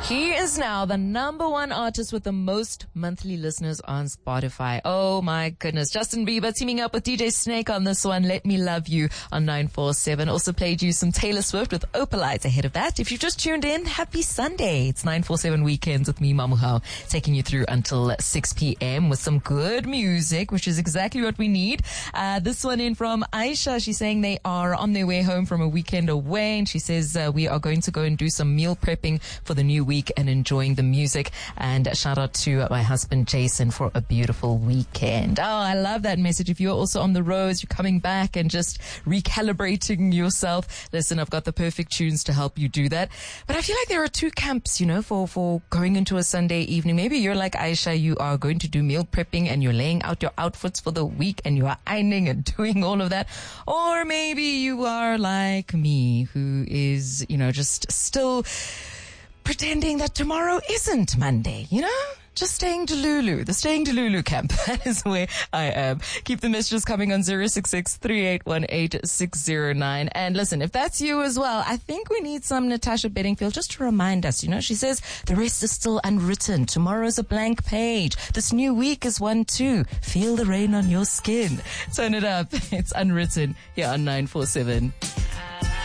He is now the number one artist with the most monthly listeners on Spotify. Oh my goodness. Justin Bieber teaming up with DJ Snake on this one. Let Me Love You on 947. Also played you some Taylor Swift with Opalite ahead of that. If you've just tuned in, happy Sunday. It's 947 Weekends with me, Mamuhao, taking you through until 6 p.m. with some good music, which is exactly what we need. This one in from Aisha. She's saying they are on their way home from a weekend away, and she says we are going to go and do some meal prepping for the new week and enjoying the music. And shout out to my husband Jason for a beautiful weekend. Oh, I love that message. If you're also on the roads, you're coming back and just recalibrating yourself, listen, I've got the perfect tunes to help you do that. But I feel like there are two camps, for going into a Sunday evening. Maybe you're like Aisha, you are going to do meal prepping and you're laying out your outfits for the week and you are ironing and doing all of that. Or maybe you are like me, who is, just still pretending that tomorrow isn't Monday, Just staying Delulu, the staying Delulu camp. That is where I am. Keep the messages coming on 066-3818-609. And listen, if that's you as well, I think we need some Natasha Bedingfield just to remind us, she says the rest is still unwritten. Tomorrow's a blank page. This new week is one too. Feel the rain on your skin. Turn it up. It's Unwritten here on 947.